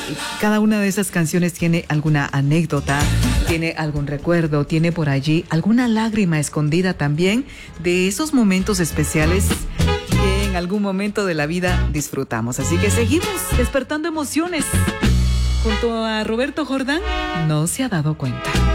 Cada una de esas canciones tiene alguna anécdota, tiene algún recuerdo, tiene por allí alguna lágrima escondida también de esos momentos especiales que en algún momento de la vida disfrutamos. Así que seguimos despertando emociones junto a Roberto Jordán. No se ha dado cuenta.